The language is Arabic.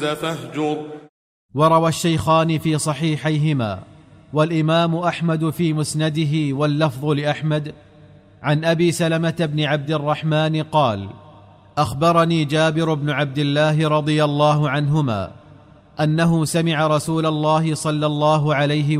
فاهجر. وروى الشيخان في صحيحيهما والإمام أحمد في مسنده واللفظ لأحمد عن أبي سلمة بن عبد الرحمن قال: أخبرني جابر بن عبد الله رضي الله عنهما أنه سمع رسول الله صلى الله عليه